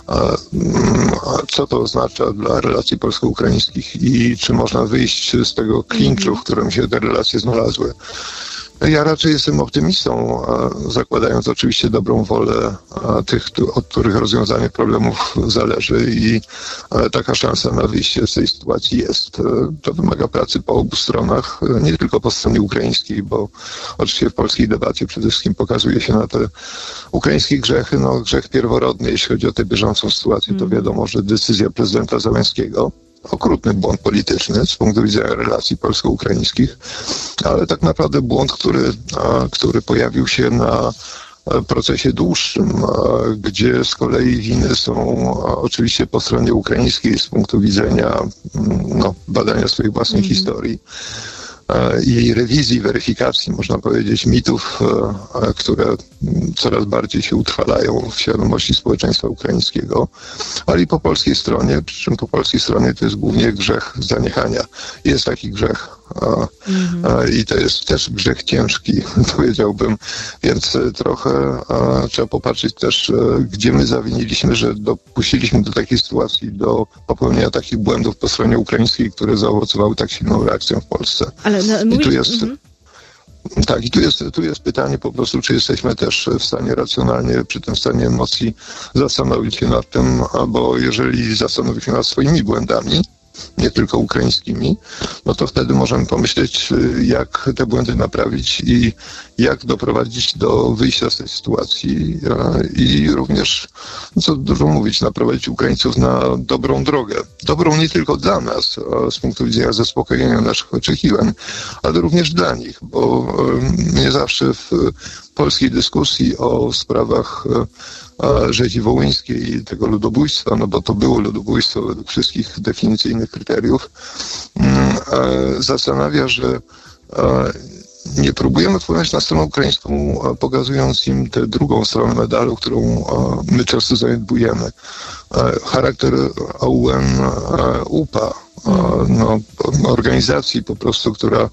co to oznacza dla relacji polsko-ukraińskich i czy można wyjść z tego klinczu, w którym się te relacje znalazły. Ja raczej jestem optymistą, zakładając oczywiście dobrą wolę tych, od których rozwiązanie problemów zależy i taka szansa na wyjście z tej sytuacji jest. To wymaga pracy po obu stronach, nie tylko po stronie ukraińskiej, bo oczywiście w polskiej debacie przede wszystkim pokazuje się na te ukraińskie grzechy. No, grzech pierworodny, jeśli chodzi o tę bieżącą sytuację, to wiadomo, że decyzja prezydenta Zełenskiego, okrutny błąd polityczny z punktu widzenia relacji polsko-ukraińskich, ale tak naprawdę błąd, który pojawił się na procesie dłuższym, gdzie z kolei winy są oczywiście po stronie ukraińskiej z punktu widzenia badania swojej własnej historii i rewizji, weryfikacji, można powiedzieć, mitów, które coraz bardziej się utrwalają w świadomości społeczeństwa ukraińskiego, ale i po polskiej stronie, przy czym po polskiej stronie to jest głównie grzech zaniechania. Jest taki grzech i to jest też grzech ciężki, powiedziałbym, więc trochę trzeba popatrzeć też, gdzie my zawiniliśmy, że dopuściliśmy do takiej sytuacji, do popełnienia takich błędów po stronie ukraińskiej, które zaowocowały tak silną reakcją w Polsce. Ale I tu jest... Tak, i tu jest pytanie po prostu, czy jesteśmy też w stanie racjonalnie przy tym stanie emocji zastanowić się nad tym, bo jeżeli zastanowimy się nad swoimi błędami, nie tylko ukraińskimi, no to wtedy możemy pomyśleć, jak te błędy naprawić i jak doprowadzić do wyjścia z tej sytuacji i również, co dużo mówić, naprowadzić Ukraińców na dobrą drogę. Dobrą nie tylko dla nas, z punktu widzenia zaspokojenia naszych oczekiwań, ale również dla nich, bo nie zawsze w polskiej dyskusji o sprawach rzezi wołyńskiej i tego ludobójstwa, no bo to było ludobójstwo według wszystkich definicyjnych kryteriów, zastanawia, że nie próbujemy wpłynąć na stronę ukraińską, pokazując im tę drugą stronę medalu, którą my często zaniedbujemy. Charakter OUN-UPA, organizacji po prostu, która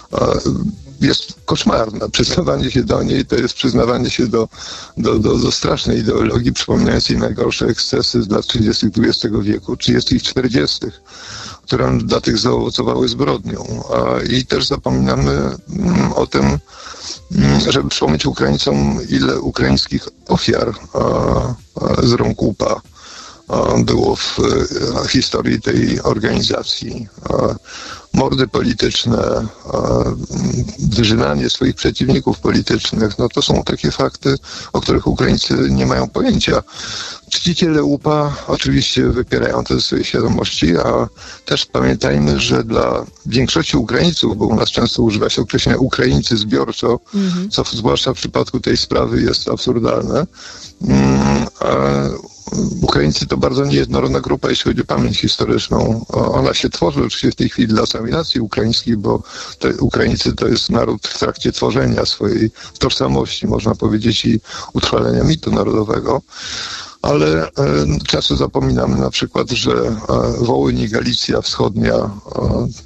jest koszmarna. Przyznawanie się do niej to jest przyznawanie się do strasznej ideologii przypominającej najgorsze ekscesy z lat 30. XX wieku, 30. i 40., które dla tych zaowocowały zbrodnią. I też zapominamy o tym, żeby przypomnieć Ukraińcom, ile ukraińskich ofiar z rąk UPA było w historii tej organizacji. Mordy polityczne, wyżynanie swoich przeciwników politycznych, no to są takie fakty, o których Ukraińcy nie mają pojęcia. Czciciele UPA oczywiście wypierają to ze swojej świadomości, a też pamiętajmy, że dla większości Ukraińców, bo u nas często używa się określenia Ukraińcy zbiorczo, co zwłaszcza w przypadku tej sprawy jest absurdalne, Ukraińcy to bardzo niejednorodna grupa, jeśli chodzi o pamięć historyczną. Ona się tworzy oczywiście w tej chwili dla samej nacji ukraińskiej, bo Ukraińcy to jest naród w trakcie tworzenia swojej tożsamości, można powiedzieć, i utrwalenia mitu narodowego. Ale często zapominamy na przykład, że Wołyń i Galicja Wschodnia